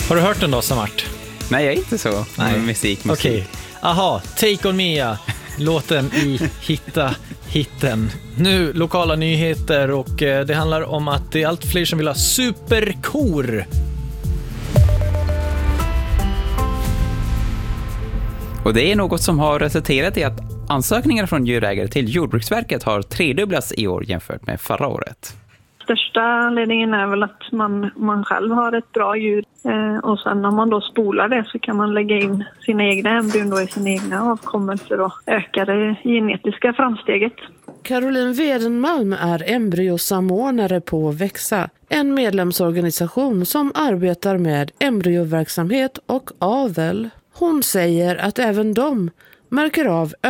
Har du hört den då, Samart? Nej, jag är inte så. Nej. Musik. Okej. Aha, Take On Me, låten i Hitta hitten. Nu lokala nyheter och det handlar om att det är allt fler som vill ha superkor. Och det är något som har resulterat i att ansökningar från djurägare till Jordbruksverket har tredubblats i år jämfört med förra året. Största anledningen är väl att man själv har ett bra djur och sen när man då spolar det så kan man lägga in sina egna embryon då i sina egna avkommelser och öka det genetiska framsteget. Caroline Wedenmalm är embryosamordnare på Växa, en medlemsorganisation som arbetar med embryoverksamhet och avel. Hon säger att även de märker av